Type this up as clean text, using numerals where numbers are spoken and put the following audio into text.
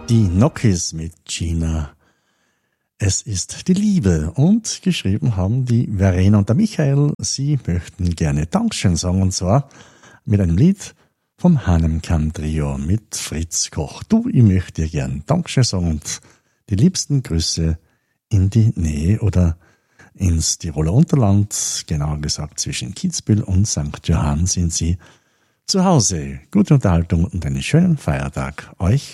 Die Knockys mit Gina. Es ist die Liebe. Und geschrieben haben die Verena und der Michael. Sie möchten gerne Dankeschön sagen, und zwar mit einem Lied vom Hahnenkamm Trio mit Fritz Koch. Du, ich möchte dir gern Dankeschön sagen und die liebsten Grüße in die Nähe oder ins Tiroler Unterland, genauer gesagt zwischen Kitzbühel und St. Johann sind Sie zu Hause. Gute Unterhaltung und einen schönen Feiertag euch